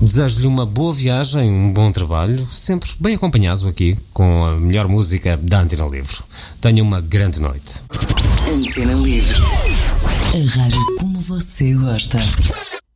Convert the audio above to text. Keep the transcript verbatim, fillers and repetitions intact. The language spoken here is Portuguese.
Desejo-lhe uma boa viagem, um bom trabalho, sempre bem acompanhado aqui com a melhor música da Antena Livre. Tenha uma grande noite. Antena Livre. A rádio como você gosta.